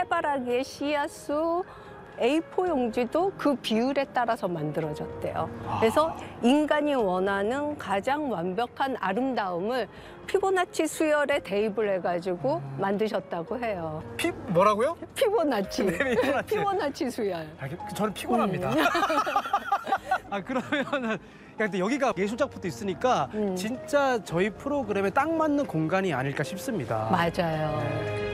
해바라기의 씨앗수 A4 용지도 그 비율에 따라서 만들어졌대요. 그래서 인간이 원하는 가장 완벽한 아름다움을 피보나치 수열에 대입을 해가지고 만드셨다고 해요. 뭐라고요? 피보나치. 네, 피보나치. 피보나치 수열. 저는 피곤합니다. 아, 그러면은 근데 여기가 예술 작품도 있으니까 진짜 저희 프로그램에 딱 맞는 공간이 아닐까 싶습니다. 맞아요.